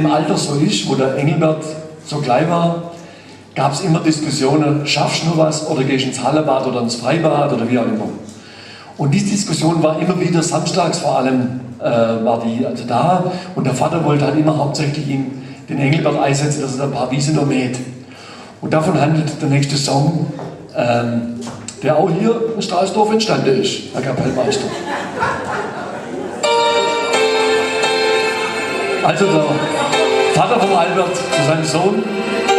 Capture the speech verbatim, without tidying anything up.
dem Alter so ist, wo der Engelbert so klein war, gab es immer Diskussionen, schaffst du noch was oder gehst ins Hallebad oder ins Freibad oder wie auch immer. Und diese Diskussion war immer wieder samstags vor allem, äh, war die also da, und der Vater wollte halt immer hauptsächlich ihn, den Engelbert einsetzen, dass er ein paar Wiese noch mäht. Und davon handelt der nächste Song, ähm, der auch hier in Straßdorf entstanden ist, Herr Kapellmeister. Also der Vater von Albert zu seinem Sohn.